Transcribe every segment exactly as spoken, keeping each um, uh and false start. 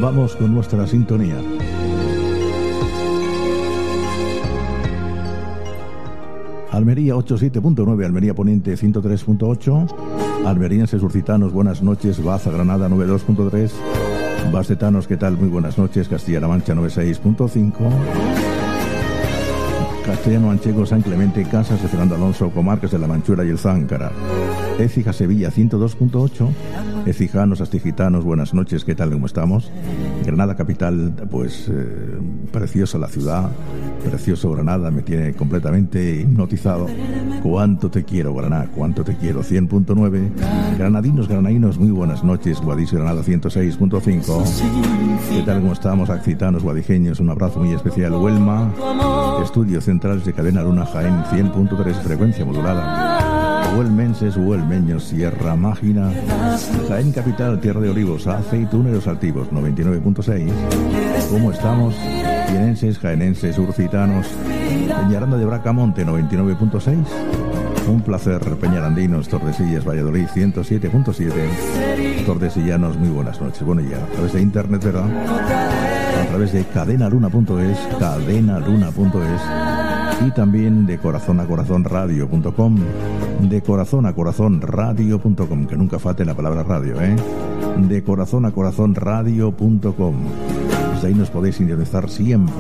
Vamos con nuestra sintonía. Almería ochenta y siete punto nueve, Almería Poniente ciento tres punto ocho, almerienses urcitanos, buenas noches, Baza Granada noventa y dos punto tres, basetanos, ¿qué tal? Muy buenas noches, Castilla-La Mancha noventa y seis punto cinco, Castellano Manchego, San Clemente, Casas de Fernando Alonso, Comarcas de la Manchuela y el Záncara, Écija Sevilla ciento dos punto ocho, Ecijanos, Astigitanos, buenas noches, ¿qué tal? ¿Cómo estamos? Granada capital, pues eh, preciosa la ciudad, precioso Granada, me tiene completamente hipnotizado. Cuánto te quiero, Granada, cuánto te quiero, cien punto nueve. Granadinos, granadinos, muy buenas noches, Guadix Granada ciento seis punto cinco. ¿Qué tal? ¿Cómo estamos? Accitanos, guadijeños, un abrazo muy especial. Huelma, estudios centrales de Cadena Luna, Jaén cien punto tres, frecuencia modulada. Huelmenses, huelmeños, Sierra Mágina, Jaén capital, Tierra de Olivos, Aceituneros Altivos noventa y nueve punto seis. ¿Cómo estamos? Jienenses, jaenenses, urcitanos, Peñaranda de Bracamonte noventa y nueve punto seis. Un placer, Peñarandinos, Tordesillas, Valladolid ciento siete punto siete. Tordesillanos, muy buenas noches. Bueno, ya a través de internet, ¿verdad? A través de cadenaluna punto es, cadenaluna punto es. Y también de corazón a corazón radio punto com, de corazón a corazón radio punto com, que nunca falte la palabra radio, ¿eh? De corazón a corazón radio punto com. Desde ahí nos podéis sintonizar siempre.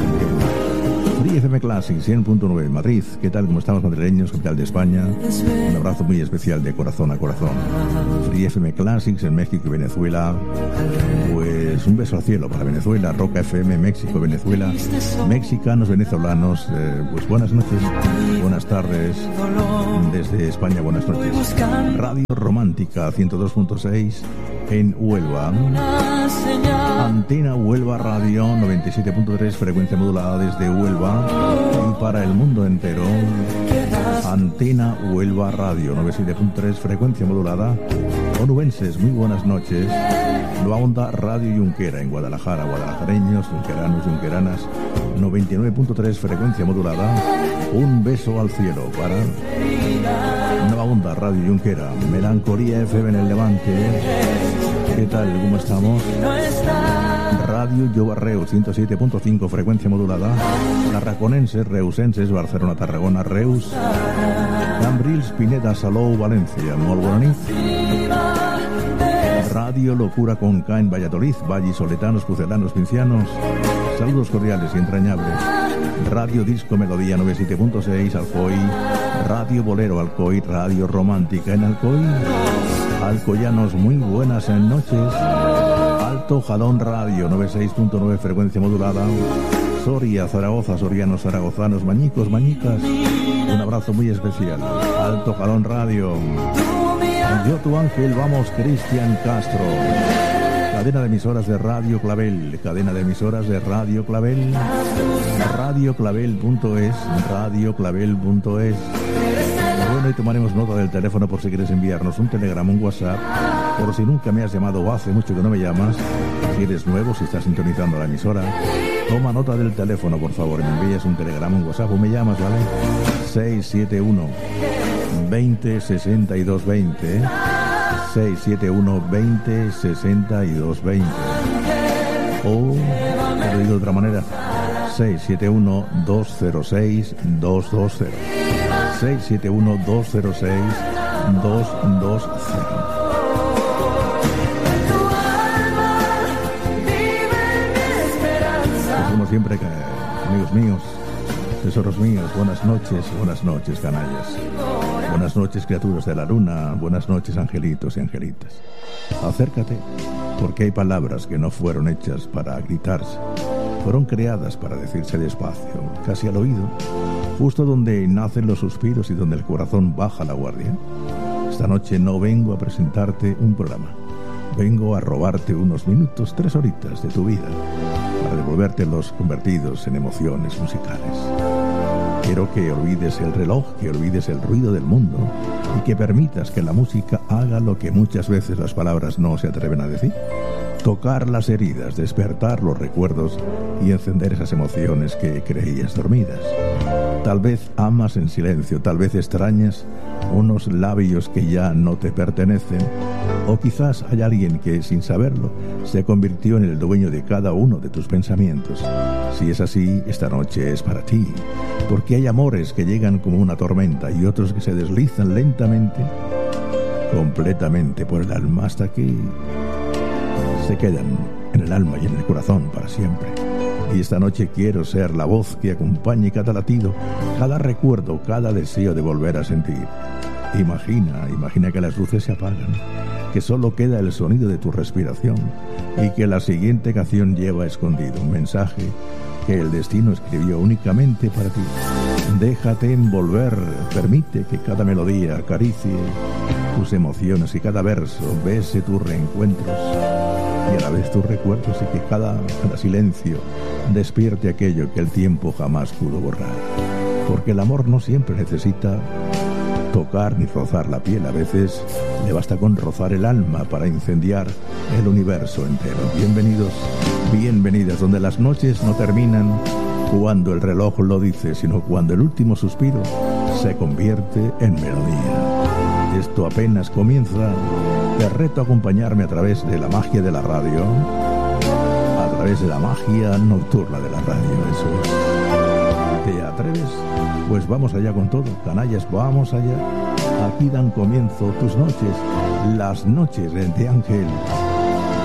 Free F M Classic cien punto nueve, Madrid. ¿Qué tal? ¿Cómo estamos, madrileños? Capital de España. Un abrazo muy especial de corazón a corazón. Free F M Classics en México y Venezuela. Pues un beso al cielo para Venezuela. Roca F M, México, Venezuela. Mexicanos, venezolanos, eh, pues buenas noches, buenas tardes. Desde España, buenas noches. Radio Romántica ciento dos punto seis en Huelva. Antena Huelva Radio noventa y siete punto tres, frecuencia modulada desde Huelva y para el mundo entero. Antena Huelva Radio noventa y siete punto tres, frecuencia modulada. Onubenses, muy buenas noches. Nueva Onda Radio Junquera en Guadalajara, guadalajareños, junqueranos, junqueranas, noventa y nueve punto tres, frecuencia modulada. Un beso al cielo para Nueva Onda Radio Junquera. Melancolía F M en el Levante. ¿Qué tal? ¿Cómo estamos? Radio Lloba Reus ciento siete punto cinco, frecuencia modulada. Tarraconenses, reusenses, Barcelona, Tarragona, Reus. Cambrils, Pineda, Salou, Valencia, molt bona nit. Radio Locura con K en Valladolid, vallisoletanos, pucelanos, pincianos. Saludos cordiales y entrañables. Radio Disco Melodía noventa y siete punto seis, Alcoy. Radio Bolero Alcoy, Radio Romántica en Alcoy. Alcoyanos, muy buenas noches. Alto Jalón Radio noventa y seis punto nueve, frecuencia modulada. Soria, Zaragoza, sorianos, zaragozanos, mañicos, mañicas. Un abrazo muy especial. Alto Jalón Radio. Yo tu ángel, vamos, Cristian Castro. Cadena de emisoras de Radio Clavel, cadena de emisoras de Radio Clavel, radioclavel punto es, radioclavel punto es. Bueno, y tomaremos nota del teléfono por si quieres enviarnos un telegrama, un WhatsApp, por si nunca me has llamado o hace mucho que no me llamas. Si eres nuevo, si estás sintonizando la emisora, toma nota del teléfono, por favor, me envías un telegrama, un WhatsApp o me llamas, ¿vale? seis siete uno, veinte, sesenta y dos, veinte, seis siete uno, veinte, sesenta y dos, veinte. O, te lo digo de otra manera, seis siete uno, dos cero seis, dos dos cero. seis siete uno, dos cero seis, dos dos cero. Pues como siempre, amigos míos, tesoros míos, buenas noches, buenas noches, canallas. Buenas noches, criaturas de la luna. Buenas noches, angelitos y angelitas. Acércate, porque hay palabras que no fueron hechas para gritarse. Fueron creadas para decirse despacio, casi al oído, justo donde nacen los suspiros y donde el corazón baja la guardia. Esta noche no vengo a presentarte un programa. Vengo a robarte unos minutos, tres horitas de tu vida, para devolvértelos convertidos en emociones musicales. Quiero que olvides el reloj, que olvides el ruido del mundo y que permitas que la música haga lo que muchas veces las palabras no se atreven a decir. tocar las heridas, despertar los recuerdos y encender esas emociones que creías dormidas. Tal vez amas en silencio, tal vez extrañas unos labios que ya no te pertenecen, o quizás hay alguien que, sin saberlo, se convirtió en el dueño de cada uno de tus pensamientos. Si es así, esta noche es para ti, porque hay amores que llegan como una tormenta y otros que se deslizan lentamente, completamente por el alma, hasta que se quedan en el alma y en el corazón para siempre. Y esta noche quiero ser la voz que acompañe cada latido, cada recuerdo, cada deseo de volver a sentir. Imagina, imagina que las luces se apagan, que solo queda el sonido de tu respiración y que la siguiente canción lleva escondido un mensaje que el destino escribió únicamente para ti. Déjate envolver, permite que cada melodía acaricie tus emociones y cada verso bese tus reencuentros y a la vez tus recuerdos, y que cada, cada silencio despierte aquello que el tiempo jamás pudo borrar. Porque el amor no siempre necesita tocar ni rozar la piel, a veces le basta con rozar el alma para incendiar el universo entero. Bienvenidos, bienvenidas, donde las noches no terminan cuando el reloj lo dice, sino cuando el último suspiro se convierte en melodía. Esto apenas comienza. Te reto a acompañarme a través de la magia de la radio, a través de la magia nocturna de la radio. Eso es. ¿Te atreves? Pues vamos allá con todo, canallas, vamos allá. Aquí dan comienzo tus noches, las noches de Ángel.